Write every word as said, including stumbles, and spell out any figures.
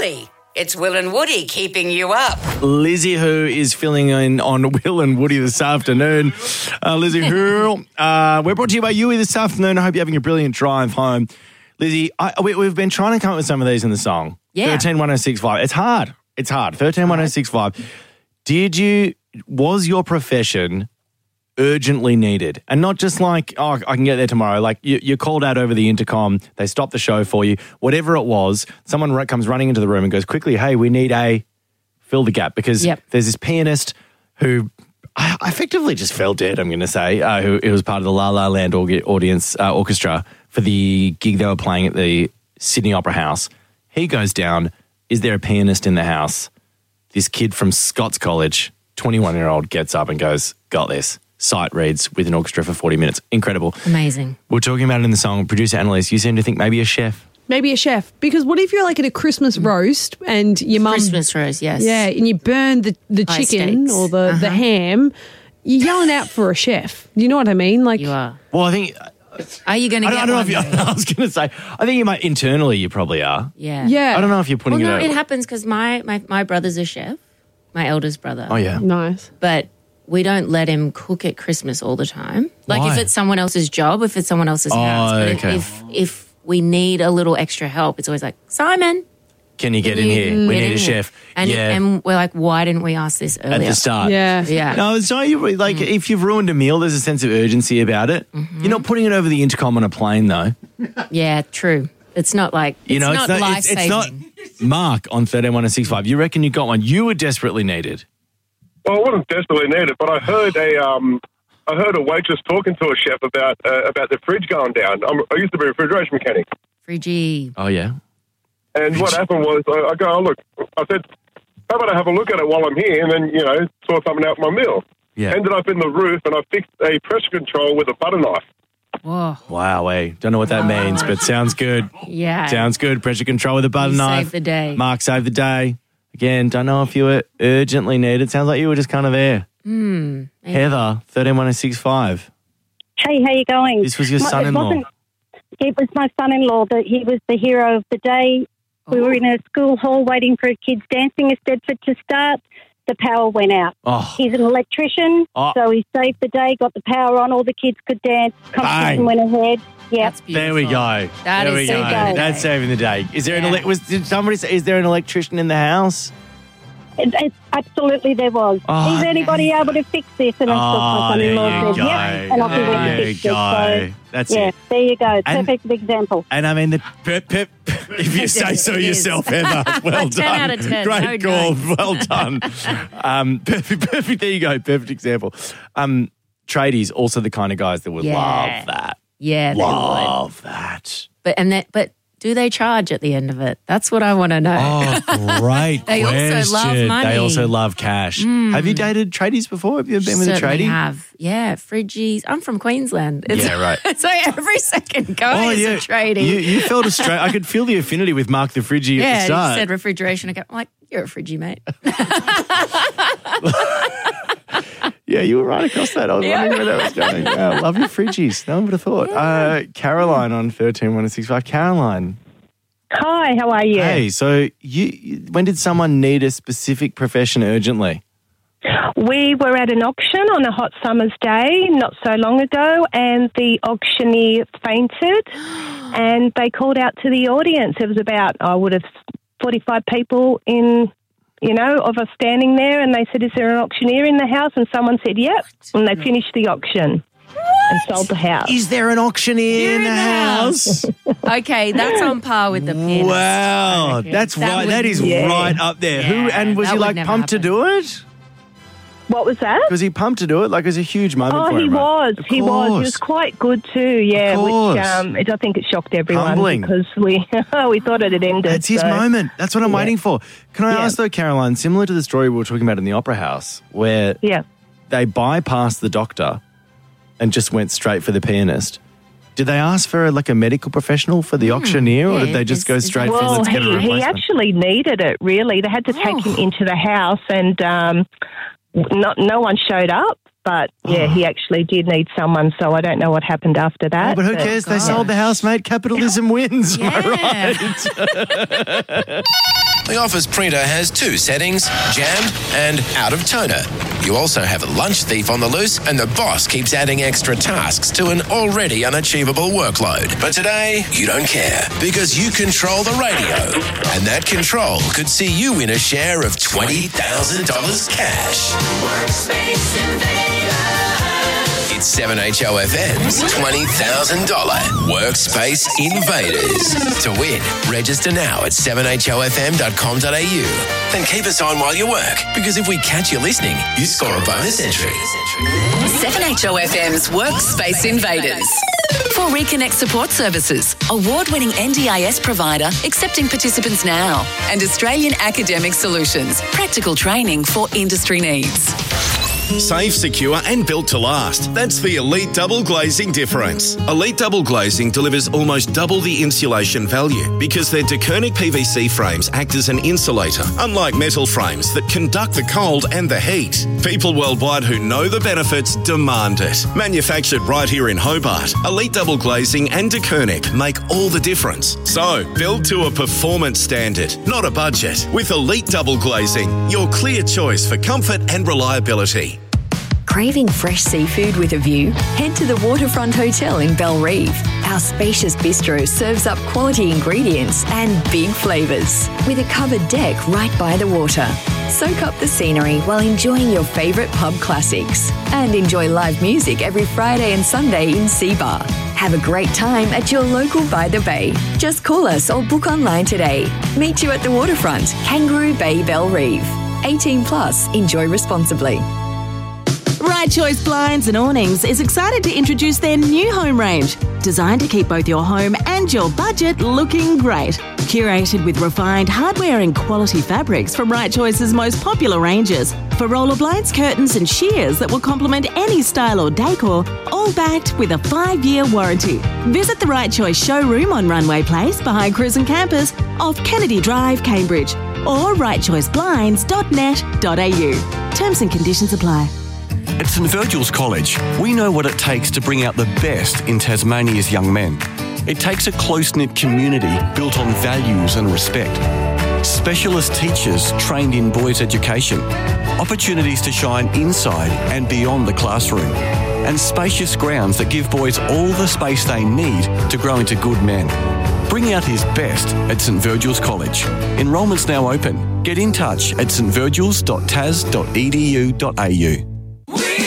Woolly. It's Will and Woody keeping you up. Lizzie Who is filling in on Will and Woody this afternoon. Uh, Lizzie Who, uh, we're brought to you by Yui this afternoon. I hope you're having a brilliant drive home. Lizzie, I, we, we've been trying to come up with some of these in the song. Yeah. thirteen one oh six five. It's hard. It's hard. thirteen one oh six five. Did you, was your profession urgently needed? And not just like, oh, I can get there tomorrow. Like you, you're called out over the intercom. They stop the show for you. Whatever it was, someone r- comes running into the room and goes, quickly, hey, we need a fill the gap. Because Yep. there's this pianist who I I effectively just fell dead, I'm going to say, uh, who it was part of the La La Land org- audience uh, orchestra for the gig they were playing at the Sydney Opera House. He goes down. Is there a pianist in the house? This kid from Scots College, twenty-one-year-old, gets up and goes, got this. Sight reads with an orchestra for forty minutes. Incredible. Amazing. We're talking about it in the song. Producer Annalise, you seem to think maybe a chef. Maybe a chef. Because what if you're like at a Christmas roast and your mum... Christmas roast, yes. Yeah, and you burn the, the High chicken steaks. or the, Uh-huh. the ham, you're yelling out for a chef. You know what I mean? Like, You are. Well, I think... Are you going to I get don't, I don't know one? if you... though? I was going to say, I think you might... Internally, you probably are. Yeah. Yeah. I don't know if you're putting Well, no, it it out. happens because my, my, my brother's a chef, my eldest brother. Oh, yeah. Nice. But we don't let him cook at Christmas all the time. Like Why? if it's someone else's job, if it's someone else's house. But if- okay. if, if we need a little extra help, it's always like, Simon, Can you get can in you here? We get need in a here?" chef. And, yeah. and we're like, why didn't we ask this At earlier? the start. Yeah. Yeah. No, it's not. You like if you've ruined a meal, there's a sense of urgency about it. Mm-hmm. You're not putting it over the intercom on a plane, though. Yeah, true. It's not like, it's You know, not it's not. life It's, it's not. Mark on thirteen one oh six five. You reckon you got one? You were desperately needed. Well, I wasn't desperately needed, but I heard a um, I heard a waitress talking to a chef about uh, about the fridge going down. I'm, I used to be a refrigeration mechanic, Friggy. Oh yeah. and what happened was I, I go, oh, look, I said, how about I have a look at it while I'm here, and then you know sort something out for my meal. Yeah. Ended up in the roof, and I fixed a pressure control with a butter knife. Whoa. Wow. Hey, don't know what that means, but sounds good. Yeah. Sounds good. Pressure control with a butter You knife. saved the day. Mark saved the day. Again, don't know if you were urgently needed. Sounds like you were just kind of there. Hmm. Heather, thirteen one oh six five. Hey, how you going? This was your My- it son-in-law. wasn't- It was my son-in-law, but he was the hero of the day. We were in a school hall waiting for a kid's dancing at Stedford to start. The power went out. Oh, He's an electrician, Oh. so he saved the day, got the power on, all the kids could dance, Bang. competition went ahead. Yeah. That's beautiful. there we go. That there is we so go. good. That's saving the day. Is there an Yeah. ele- was did somebody say? Is there an electrician in the house? It, it, absolutely there was. Oh, Is anybody able to fix this? And of course my Oh, there son-in-law you said, go. yep. And off he went There and you fixed it. go. So, That's yeah, it. there you go. And- Perfect example. And I mean, the pip, pip, if you say so It is. yourself, Heather, well ten done. out of ten. Great No call. notes. Well done. um, perfect, perfect. There you go. Perfect example. Um, tradies, also the kind of guys that would Yeah. love that. Yeah, they would. Love that. But and that, but do they charge at the end of it? That's what I want to know. Oh, great They also question. love money. They also love cash. Have you dated tradies before? Have you ever been with a Certainly tradie? have. Yeah, Fridgies. I'm from Queensland. It's, Yeah, right. So every second going is a tradie. Oh, You, you felt a straight. I could feel the affinity with Mark the Fridgie yeah, at the you start. said refrigeration. I go, I'm like, you're a Fridgie, mate. Yeah, you were right across that. I was wondering where that was going. Yeah, love your fridgies. No one would have thought. Uh, Caroline on thirteen one oh six five. Caroline. Hi, how are you? Hey, so you, you when did someone need a specific profession urgently? We were at an auction on a hot summer's day not so long ago, and the auctioneer fainted, and they called out to the audience. It was about, I would have, forty-five people in, you know, of us standing there, and they said, is there an auctioneer in the house? And someone said, yep, and they finished the auction and sold the house. Is there an auctioneer in the house? Okay, that's on par with the pianist. Wow, Okay. that's That right. would- That is yeah. right up there. Who Yeah, and was that he would like never pumped to happen. do it? What was that? Was he pumped to do it? Like it was a huge moment Oh, for he him. right? was. Of He was. He course. was quite good too. Yeah, course. which um, it, I think it shocked everyone Humbling. because we we thought it had ended. That's his so- moment. That's what I'm Yeah. waiting for. Can I Yeah. ask though, Caroline, similar to the story we were talking about in the Opera House, where Yeah. they bypassed the doctor and just went straight for the pianist. Did they ask for like a medical professional for the auctioneer, or yeah, did they just is- go is straight that- for Well, let's he, get a he replacement? actually needed it. Really, they had to take Oh. him into the house, and um, not no one showed up. But, yeah, he actually did need someone, so I don't know what happened after that. Oh, but who cares? They sold the house, mate. Capitalism wins. Am I right? The Office printer has two settings, jammed and out of toner. You also have a lunch thief on the loose, and the boss keeps adding extra tasks to an already unachievable workload. But today, you don't care, because you control the radio. And that control could see you win a share of twenty thousand dollars cash. Workspace Invader. It's seven H O F M's twenty thousand dollars Workspace Invaders. To win, register now at seven H O F M dot com dot A U. Then keep us on while you work, because if we catch you listening, you score a bonus entry. seven H O F M's Workspace Invaders. For Reconnect Support Services, award-winning N D I S provider accepting participants now, and Australian Academic Solutions, practical training for industry needs. Safe, secure and built to last. That's the Elite Double Glazing difference. Elite Double Glazing delivers almost double the insulation value because their DeKernick P V C frames act as an insulator, unlike metal frames that conduct the cold and the heat. People worldwide who know the benefits demand it. Manufactured right here in Hobart, Elite Double Glazing and DeKernick make all the difference. So, build to a performance standard, not a budget. With Elite Double Glazing, your clear choice for comfort and reliability. Craving fresh seafood with a view? Head to the Waterfront Hotel in Bellerive. Our spacious bistro serves up quality ingredients and big flavours with a covered deck right by the water. Soak up the scenery while enjoying your favourite pub classics and enjoy live music every Friday and Sunday in Sea Bar. Have a great time at your local By the Bay. Just call us or book online today. Meet you at the Waterfront, Kangaroo Bay, Bellerive. eighteen plus, enjoy responsibly. Right Choice Blinds and Awnings is excited to introduce their new home range, designed to keep both your home and your budget looking great. Curated with refined hardware and quality fabrics from Right Choice's most popular ranges. For roller blinds, curtains and shears that will complement any style or decor, all backed with a five-year warranty. Visit the Right Choice showroom on Runway Place behind Cruisin' Campus off Kennedy Drive, Cambridge, or right choice blinds dot net dot a u. Terms and conditions apply. At St Virgil's College, we know what it takes to bring out the best in Tasmania's young men. It takes a close-knit community built on values and respect. Specialist teachers trained in boys' education. Opportunities to shine inside and beyond the classroom. And spacious grounds that give boys all the space they need to grow into good men. Bring out his best at St Virgil's College. Enrolment's now open. Get in touch at st virgils dot tas dot e d u dot a u.